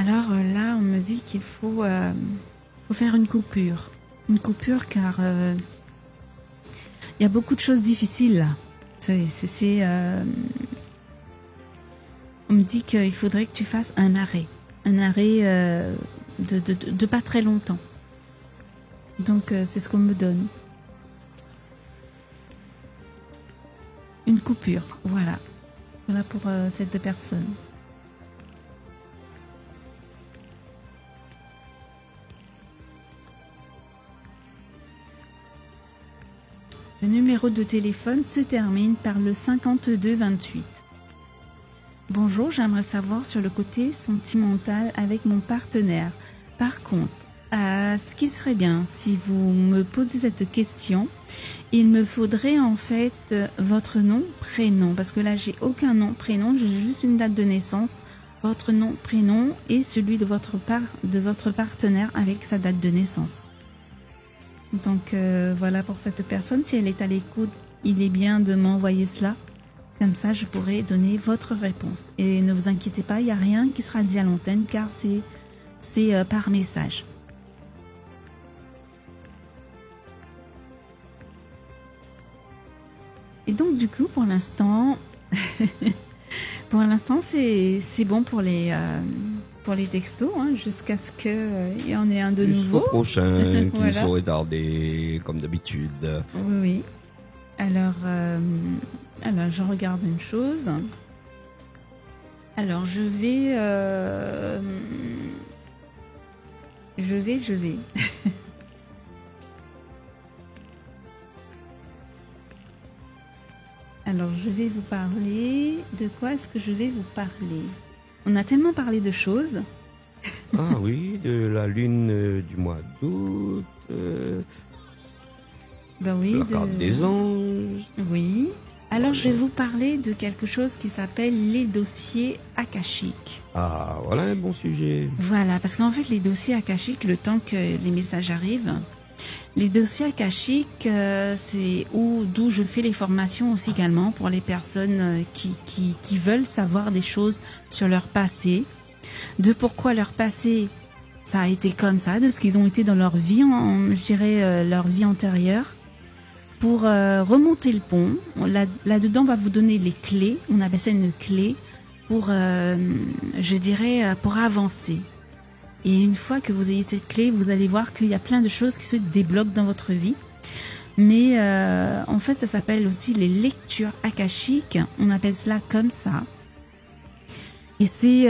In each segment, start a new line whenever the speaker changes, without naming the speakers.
Alors là, on me dit qu'il faut faire une coupure. Une coupure car il y a beaucoup de choses difficiles là. On me dit qu'il faudrait que tu fasses un arrêt. Un arrêt de pas très longtemps. Donc c'est ce qu'on me donne. Une coupure, voilà. Voilà pour ces deux personnes. Ce numéro de téléphone se termine par le 5228. Bonjour, j'aimerais savoir sur le côté sentimental avec mon partenaire. Par contre, ce qui serait bien, si vous me posez cette question, il me faudrait en fait votre nom, prénom, parce que là j'ai aucun nom, prénom, j'ai juste une date de naissance, votre nom, prénom et celui de votre partenaire avec sa date de naissance. Donc voilà pour cette personne, si elle est à l'écoute, il est bien de m'envoyer cela, comme ça je pourrai donner votre réponse. Et ne vous inquiétez pas, il n'y a rien qui sera dit à l'antenne car c'est par message. Et donc du coup pour l'instant c'est bon pour les textos jusqu'à ce qu'il y en ait un de nouveau.
Jusqu'au prochain qui
Voilà.
ne saurait tarder comme d'habitude.
Oui. Alors je regarde une chose. Alors je vais Alors, je vais vous parler... De quoi est-ce que je vais vous parler? On a tellement parlé de choses.
Ah oui, de la lune du mois d'août,
Ben oui,
la carte des anges.
Oui. Alors, je vais vous parler de quelque chose qui s'appelle les dossiers akashiques.
Ah, voilà un bon sujet.
Voilà, parce qu'en fait, les dossiers akashiques, le temps que les messages arrivent... Les dossiers akashiques, c'est d'où je fais les formations aussi également pour les personnes qui veulent savoir des choses sur leur passé, de pourquoi leur passé ça a été comme ça, de ce qu'ils ont été dans leur vie, je dirais leur vie antérieure, pour remonter le pont. Là-dedans, on va vous donner les clés, on appelle ça une clé, pour, je dirais, pour avancer. Et une fois que vous ayez cette clé, vous allez voir qu'il y a plein de choses qui se débloquent dans votre vie. Mais en fait, ça s'appelle aussi les lectures akashiques. On appelle cela comme ça. Et c'est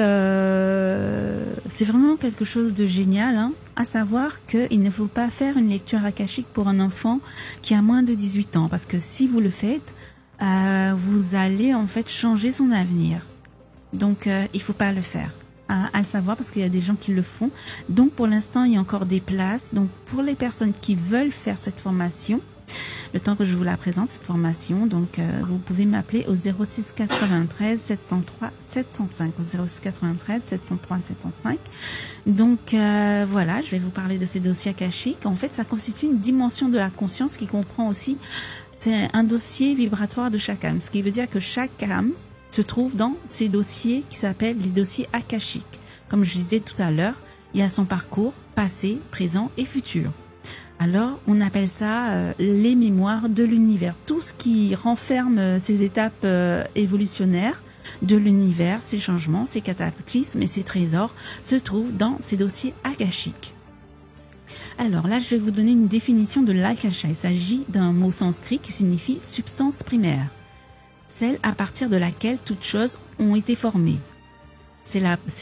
vraiment quelque chose de génial, à savoir qu'il ne faut pas faire une lecture akashique pour un enfant qui a moins de 18 ans. Parce que si vous le faites, vous allez en fait changer son avenir. Donc, il ne faut pas le faire. À le savoir parce qu'il y a des gens qui le font. Donc pour l'instant il y a encore des places. Donc pour les personnes qui veulent faire cette formation, le temps que je vous la présente cette formation, donc vous pouvez m'appeler au 06 93 703 705 au 06 93 703 705. Donc voilà, je vais vous parler de ces dossiers akashiques. En fait ça constitue une dimension de la conscience qui comprend aussi, c'est un dossier vibratoire de chaque âme, ce qui veut dire que chaque âme se trouve dans ces dossiers qui s'appellent les dossiers akashiques. Comme je disais tout à l'heure, il y a son parcours passé, présent et futur. Alors, on appelle ça les mémoires de l'univers. Tout ce qui renferme ces étapes évolutionnaires de l'univers, ces changements, ces cataclysmes et ces trésors se trouvent dans ces dossiers akashiques. Alors là, je vais vous donner une définition de l'akasha. Il s'agit d'un mot sanskrit qui signifie substance primaire, celle à partir de laquelle toutes choses ont été formées. C'est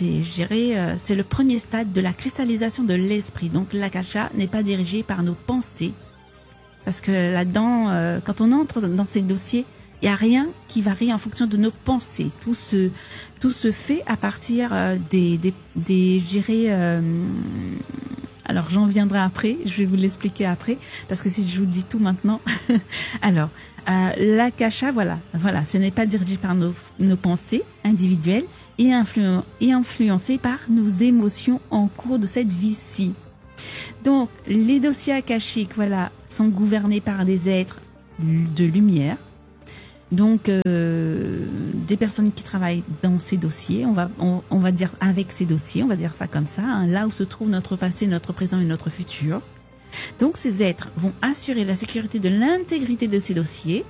le premier stade de la cristallisation de l'esprit. Donc l'akasha n'est pas dirigé par nos pensées. Parce que là-dedans, quand on entre dans ces dossiers, il n'y a rien qui varie en fonction de nos pensées. Tout se fait à partir alors j'en viendrai après, je vais vous l'expliquer après, parce que si je vous le dis tout maintenant. Alors, l'akasha, voilà, ce n'est pas dirigé par nos pensées individuelles et influencé par nos émotions en cours de cette vie-ci. Donc, les dossiers akashiques, sont gouvernés par des êtres de lumière. Donc, des personnes qui travaillent dans ces dossiers, on va dire avec ces dossiers, on va dire ça comme ça, hein, là où se trouve notre passé, notre présent et notre futur. Donc, ces êtres vont assurer la sécurité de l'intégrité de ces dossiers,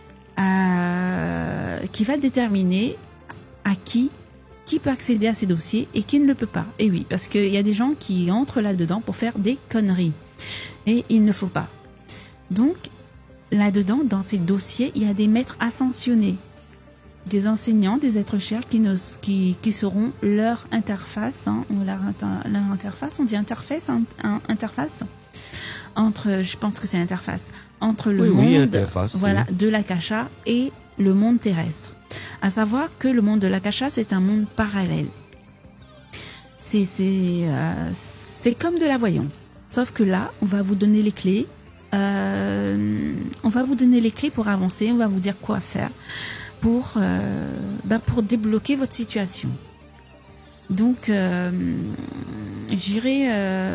qui va déterminer à qui peut accéder à ces dossiers et qui ne le peut pas. Et oui, parce qu'il y a des gens qui entrent là-dedans pour faire des conneries. Et il ne faut pas. Donc, là-dedans, dans ces dossiers, il y a des maîtres ascensionnés, des enseignants, des êtres chers qui seront leur interface, hein, leur interface, on dit interface, interface, entre, je pense que c'est interface, entre le monde voilà, de l'Akasha et le monde terrestre. À savoir que le monde de l'Akasha, c'est un monde parallèle. C'est comme de la voyance. Sauf que là, on va vous donner les clés. On va vous donner les clés pour avancer. On va vous dire quoi faire pour débloquer votre situation. Donc, j'irai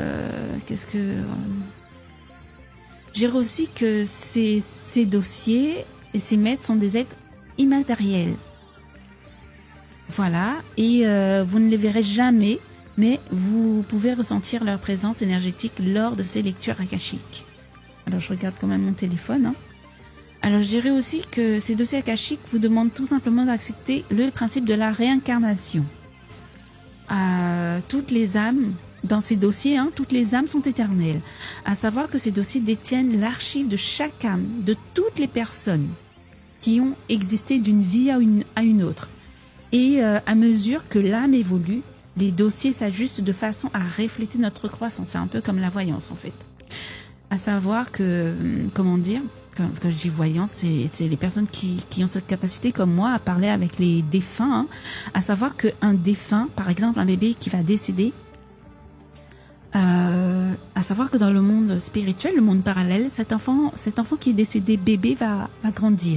aussi que ces dossiers et ces maîtres sont des êtres immatériels. Voilà, et vous ne les verrez jamais, mais vous pouvez ressentir leur présence énergétique lors de ces lectures akashiques. Alors, je regarde quand même mon téléphone. Hein. Alors, je dirais aussi que ces dossiers akashiques vous demandent tout simplement d'accepter le principe de la réincarnation. Toutes les âmes, dans ces dossiers, hein, toutes les âmes sont éternelles. À savoir que ces dossiers détiennent l'archive de chaque âme, de toutes les personnes qui ont existé d'une vie à une autre. Et à mesure que l'âme évolue, les dossiers s'ajustent de façon à refléter notre croissance. C'est un peu comme la voyance, en fait. À savoir que, comment dire, quand je dis voyance, c'est les personnes qui ont cette capacité, comme moi, à parler avec les défunts. Hein. À savoir qu'un défunt, par exemple, un bébé qui va décéder, à savoir que dans le monde spirituel, le monde parallèle, cet enfant qui est décédé bébé va grandir.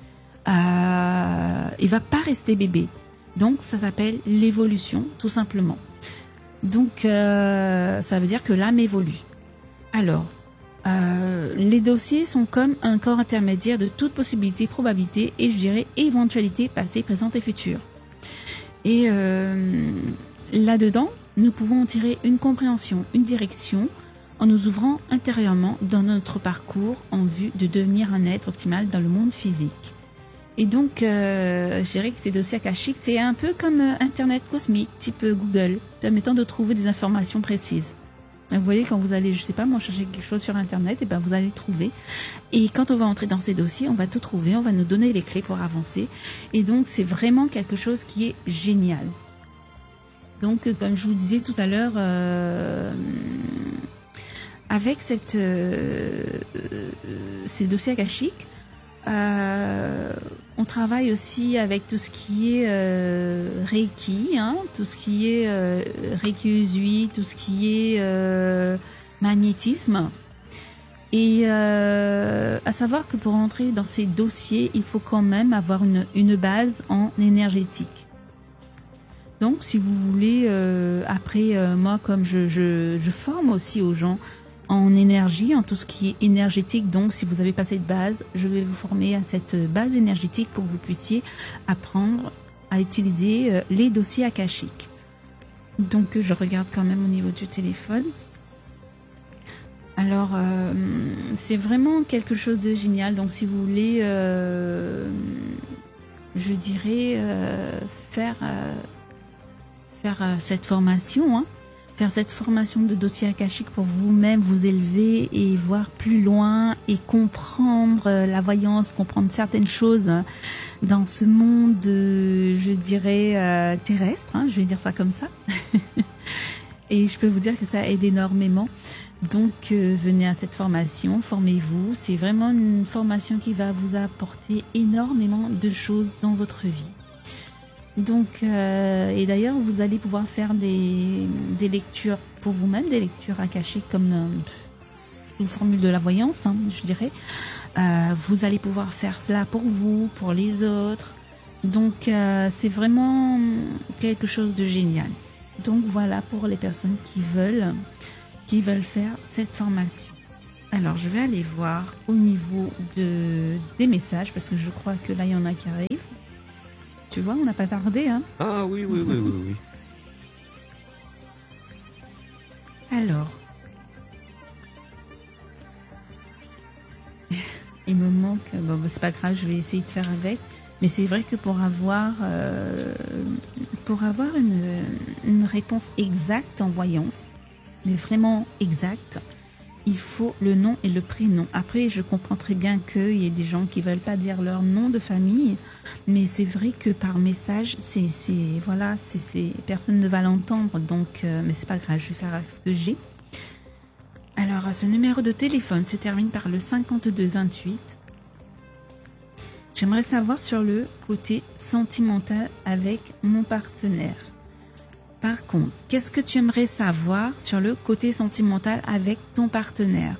Il va pas rester bébé. Donc, ça s'appelle l'évolution, tout simplement. Donc, ça veut dire que l'âme évolue. Alors, les dossiers sont comme un corps intermédiaire de toute possibilité, probabilité et je dirais éventualité passée, présente et future. Et là-dedans, nous pouvons en tirer une compréhension, une direction en nous ouvrant intérieurement dans notre parcours en vue de devenir un être optimal dans le monde physique. Et donc, je dirais que ces dossiers akashiques, c'est un peu comme Internet cosmique, type Google, permettant de trouver des informations précises. Vous voyez, quand vous allez, je sais pas, moi, chercher quelque chose sur Internet, et ben vous allez le trouver. Et quand on va entrer dans ces dossiers, on va tout trouver, on va nous donner les clés pour avancer. Et donc, c'est vraiment quelque chose qui est génial. Donc, comme je vous disais tout à l'heure, avec ces dossiers akashiques, on travaille aussi avec tout ce qui est Reiki, hein, tout ce qui est Reiki Usui, tout ce qui est magnétisme. Et à savoir que pour entrer dans ces dossiers, il faut quand même avoir une base en énergétique. Donc, si vous voulez, après, moi, comme je forme aussi aux gens en énergie, en tout ce qui est énergétique. Donc, si vous n'avez pas cette base, je vais vous former à cette base énergétique pour que vous puissiez apprendre à utiliser les dossiers akashiques. Donc, je regarde quand même au niveau du téléphone. Alors, c'est vraiment quelque chose de génial. Donc, si vous voulez, je dirais, faire cette formation, hein. Faire cette formation de dossier akashique pour vous-même vous élever et voir plus loin et comprendre la voyance, comprendre certaines choses dans ce monde, je dirais, terrestre, hein, je vais dire ça comme ça. Et je peux vous dire que ça aide énormément. Donc, venez à cette formation, formez-vous. C'est vraiment une formation qui va vous apporter énormément de choses dans votre vie. Donc, et d'ailleurs, vous allez pouvoir faire des lectures pour vous-même, des lectures akashiques comme une formule de la voyance, hein, je dirais. Vous allez pouvoir faire cela pour vous, pour les autres. Donc, c'est vraiment quelque chose de génial. Donc, voilà pour les personnes qui veulent faire cette formation. Alors, je vais aller voir au niveau des messages, parce que je crois que là, il y en a qui arrivent. Tu vois, on n'a pas tardé, hein.
Ah oui, oui, oui, oui, oui.
Alors, il me manque... Bon, c'est pas grave, je vais essayer de faire avec. Mais c'est vrai que pour avoir une réponse exacte en voyance, mais vraiment exacte, il faut le nom et le prénom. Après, je comprends très bien qu'il y ait des gens qui veulent pas dire leur nom de famille, mais c'est vrai que par message, personne ne va l'entendre, donc mais c'est pas grave, je vais faire avec ce que j'ai. Alors, ce numéro de téléphone se termine par le 5228. J'aimerais savoir sur le côté sentimental avec mon partenaire. Par contre, qu'est-ce que tu aimerais savoir sur le côté sentimental avec ton partenaire?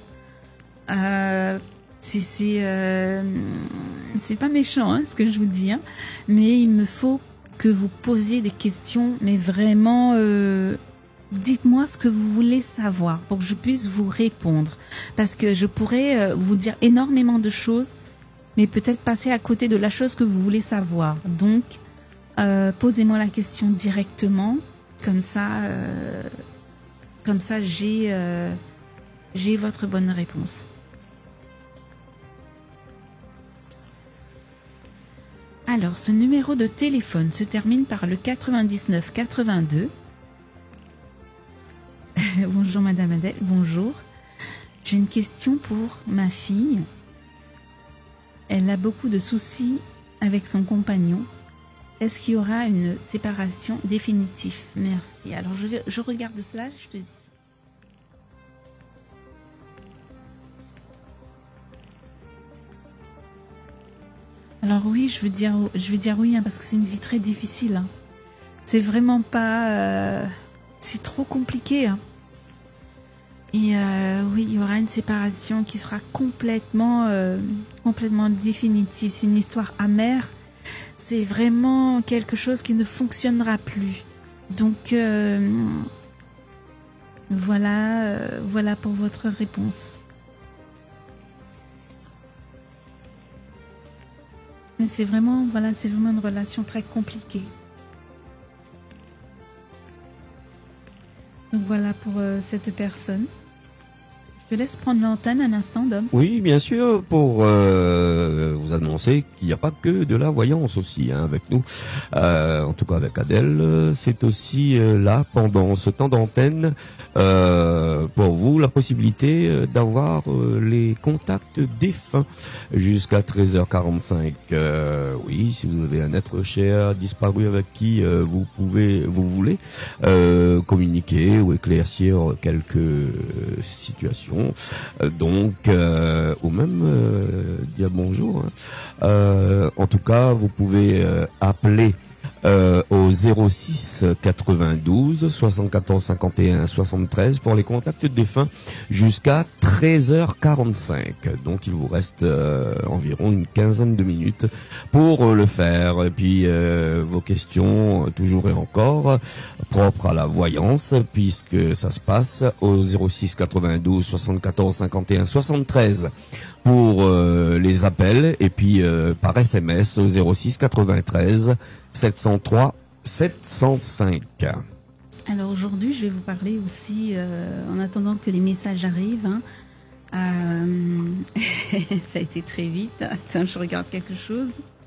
C'est pas méchant, hein, ce que je vous dis, hein, mais il me faut que vous posiez des questions, mais vraiment, dites-moi ce que vous voulez savoir pour que je puisse vous répondre. Parce que je pourrais vous dire énormément de choses, mais peut-être passer à côté de la chose que vous voulez savoir. Donc, posez-moi la question directement. Comme ça, j'ai votre bonne réponse. Alors, ce numéro de téléphone se termine par le 99 82. Bonjour Madame Adèle, bonjour. J'ai une question pour ma fille. Elle a beaucoup de soucis avec son compagnon. Est-ce qu'il y aura une séparation définitive? Merci. Alors, je regarde cela, je te dis ça. Alors oui, je veux dire oui, hein, parce que c'est une vie très difficile. Hein. C'est vraiment pas... c'est trop compliqué. Hein. Et oui, il y aura une séparation qui sera complètement définitive. C'est une histoire amère. C'est vraiment quelque chose qui ne fonctionnera plus. Donc, voilà pour votre réponse. Mais c'est vraiment une relation très compliquée. Donc voilà pour cette personne. Je te laisse prendre l'antenne un instant, Dom.
Oui, bien sûr, pour vous annoncer qu'il n'y a pas que de la voyance aussi avec nous. En tout cas avec Adèle, c'est aussi là pendant ce temps d'antenne pour vous la possibilité d'avoir les contacts défunts jusqu'à 13h45. Oui, si vous avez un être cher disparu avec qui vous voulez communiquer ou éclaircir quelques situations. Donc, ou même dire bonjour. Hein. En tout cas, vous pouvez appeler au 06 92 74 51 73 pour les contacts défunts jusqu'à 13h45. Donc il vous reste environ une quinzaine de minutes pour le faire. Et puis vos questions toujours et encore propres à la voyance, puisque ça se passe au 06 92 74 51 73 pour les appels, et puis par SMS au 06 93 703 705.
Alors aujourd'hui, je vais vous parler aussi, en attendant que les messages arrivent, hein, ça a été très vite. Attends, je regarde quelque chose.